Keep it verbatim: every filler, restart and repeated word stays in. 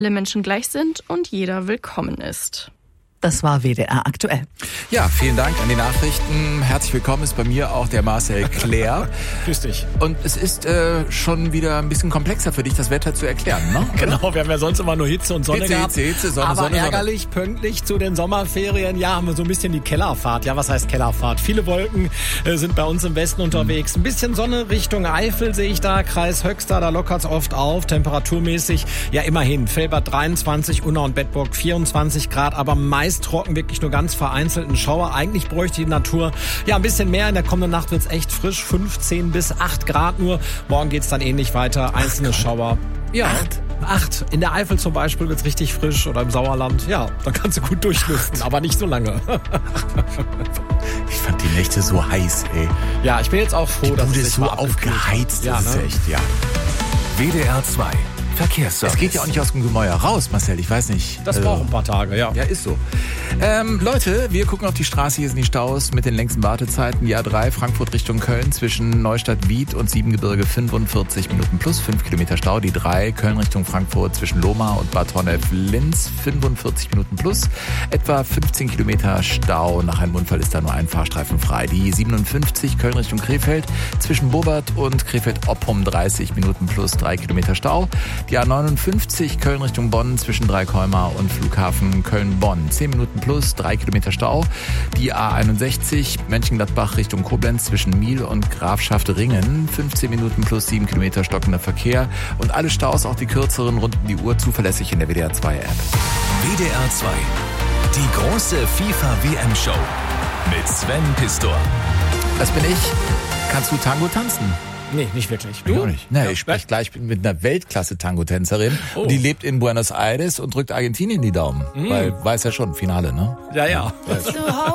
alle Menschen gleich sind und jeder willkommen ist. Das war W D R aktuell. Ja, vielen Dank an die Nachrichten. Herzlich willkommen ist bei mir auch der Marcel Claire. Grüß dich. Und es ist äh, schon wieder ein bisschen komplexer für dich, das Wetter zu erklären, ne? Genau, wir haben ja sonst immer nur Hitze und Sonne Hitze, gehabt. Hitze, Hitze, Sonne, aber Sonne, ärgerlich, Sonne. pünktlich zu den Sommerferien, ja, haben wir so ein bisschen die Kellerfahrt. Ja, was heißt Kellerfahrt? Viele Wolken äh, sind bei uns im Westen unterwegs. Ein bisschen Sonne Richtung Eifel sehe ich da, Kreis Höxter, da lockert's oft auf. Temperaturmäßig, ja immerhin, Velbert dreiundzwanzig, Unna und Bedburg vierundzwanzig Grad, aber meist trocken, wirklich nur ganz vereinzelten Schauer. Eigentlich bräuchte die Natur ja ein bisschen mehr. In der kommenden Nacht wird's echt frisch, fünfzehn bis acht Grad nur. Morgen geht's dann ähnlich weiter, einzelne Schauer. Ja, acht. acht. In der Eifel zum Beispiel wird's richtig frisch oder im Sauerland. Ja, dann kannst du gut durchlüften, aber nicht so lange. Ich fand die Nächte so heiß, ey. Ja, ich bin jetzt auch froh, die dass Bude es ist sich so mal abgekühlt aufgeheizt, hat. das Ja, ist ne? echt, ja. W D R zwei Verkehrsservice. Es geht ja auch nicht aus dem Gemäuer raus, Marcel, ich weiß nicht. Das also, braucht ein paar Tage, ja. Ja, ist so. Ähm, Leute, wir gucken auf die Straße, hier sind die Staus mit den längsten Wartezeiten. Die A drei Frankfurt Richtung Köln zwischen Neustadt-Wied und Siebengebirge fünfundvierzig Minuten plus fünf Kilometer Stau. Die drei Köln Richtung Frankfurt zwischen Lohmar und Bad Honnef-Linz fünfundvierzig Minuten plus. Etwa fünfzehn Kilometer Stau. Nach einem Unfall ist da nur ein Fahrstreifen frei. Die siebenundfünfzig Köln Richtung Krefeld zwischen Bobert und Krefeld-Oppum dreißig Minuten plus drei Kilometer Stau. Die A neunundfünfzig Köln Richtung Bonn zwischen Dreikolmar und Flughafen Köln-Bonn zehn Minuten plus drei Kilometer Stau. Die A einundsechzig Mönchengladbach Richtung Koblenz zwischen Miel und Grafschaft Ringen fünfzehn Minuten plus sieben Kilometer stockender Verkehr. Und alle Staus, auch die kürzeren, rund um die Uhr zuverlässig in der W D R zwei App. W D R zwei. Die große FIFA-W M-Show mit Sven Pistor. Das bin ich. Kannst du Tango tanzen? Nee, nicht wirklich. Du? Du? Ich nicht. Nee, ich spreche gleich mit einer Weltklasse-Tango-Tänzerin. Oh. Und die lebt in Buenos Aires und drückt Argentinien die Daumen. Mm. Weil, weiß ja schon, Finale, ne? Ja, ja. ja.